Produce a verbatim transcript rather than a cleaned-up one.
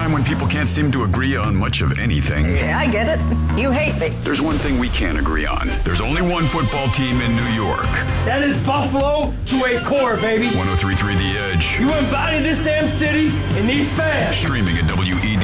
time when people can't seem to agree on much of anything. Yeah, I get it. You hate me. There's one thing we can agree on. There's only one football team in New York. That is Buffalo to a core, baby. one oh three point three The Edge. You embody this damn city and these fans. Streaming at W E D